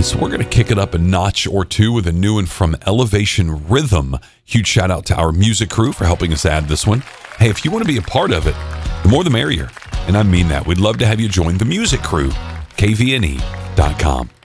guys. We're going to kick it up a notch or two with a new one from Elevation Rhythm. Huge shout out to our music crew for helping us add this one. Hey, if you want to be a part of it, the more the merrier. And I mean that. We'd love to have you join the music crew. kvne.com.